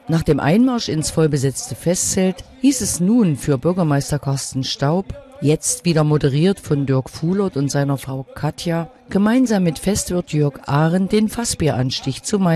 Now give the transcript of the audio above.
Nach dem Einmarsch ins vollbesetzte Festzelt hieß es nun für Bürgermeister Carsten Staub, jetzt wieder moderiert von Dirk Fuhlert und seiner Frau Katja, gemeinsam mit Festwirt Jörg Arendt den Fassbieranstich zu